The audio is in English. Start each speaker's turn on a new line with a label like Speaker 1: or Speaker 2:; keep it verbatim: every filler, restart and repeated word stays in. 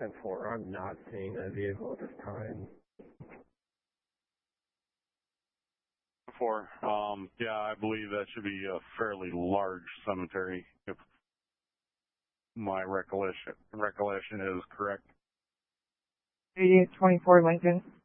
Speaker 1: ten four, I'm not seeing a vehicle at this time.
Speaker 2: Four, um, yeah, I believe that should be a fairly large cemetery, if my recollection recollection is correct.
Speaker 3: eighty-eight twenty-four Lincoln.